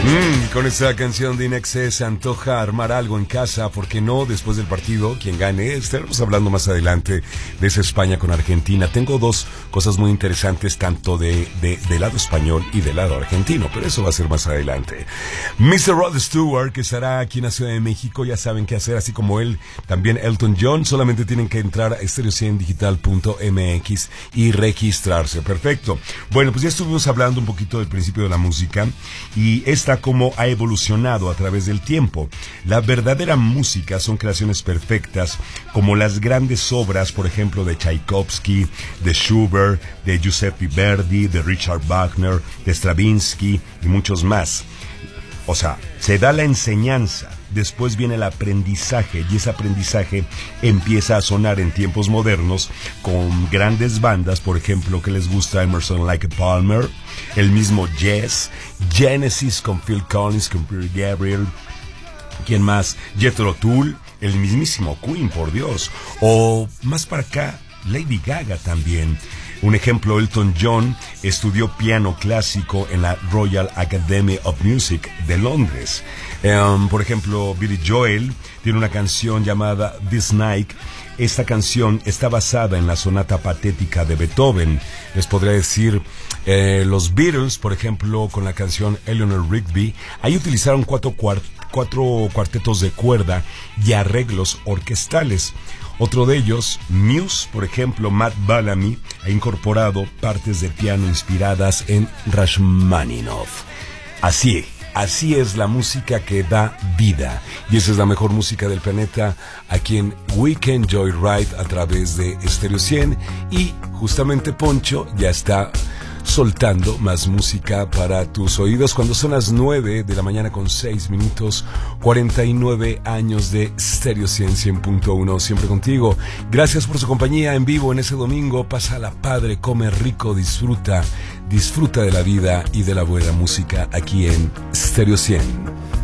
Con esta canción de INXS se antoja armar algo en casa, ¿por qué no? Después del partido, quien gane, estaremos hablando más adelante de esa España con Argentina. Tengo dos cosas muy interesantes, tanto de lado español y del lado argentino, pero eso va a ser más adelante. Mr. Rod Stewart, que estará aquí en la Ciudad de México, ya saben qué hacer, así como él, también Elton John, solamente tienen que entrar a stereo100digital.mx y registrarse. Perfecto. Bueno, pues ya estuvimos hablando un poquito del principio de la música y cómo ha evolucionado a través del tiempo. La verdadera música son creaciones perfectas, como las grandes obras, por ejemplo, de Tchaikovsky, de Schubert, de Giuseppe Verdi, de Richard Wagner, de Stravinsky y muchos más. O sea, se da la enseñanza, después viene el aprendizaje y ese aprendizaje empieza a sonar en tiempos modernos con grandes bandas, por ejemplo, que les gusta Emerson, Lake Palmer, el mismo Yes, Genesis con Phil Collins, con Peter Gabriel, ¿quién más? Jethro Tull, el mismísimo Queen, por Dios, o más para acá, Lady Gaga también. Un ejemplo, Elton John estudió piano clásico en la Royal Academy of Music de Londres. Por ejemplo, Billy Joel tiene una canción llamada This Night. Esta canción está basada en la sonata patética de Beethoven. Les podría decir, los Beatles, por ejemplo, con la canción Eleanor Rigby, ahí utilizaron cuatro cuartetos de cuerda y arreglos orquestales. Otro de ellos, Muse, por ejemplo, Matt Bellamy, ha incorporado partes de piano inspiradas en Rachmaninoff. Así es la música que da vida. Y esa es la mejor música del planeta aquí en Weekend Joyride a través de Stereo 100. Y justamente Poncho ya está soltando más música para tus oídos cuando son las 9 de la mañana con 6 minutos, 49 años de Stereo 100, 100.1, siempre contigo. Gracias por su compañía en vivo en ese domingo. Pásala padre, come rico, disfruta de la vida y de la buena música aquí en Stereo 100.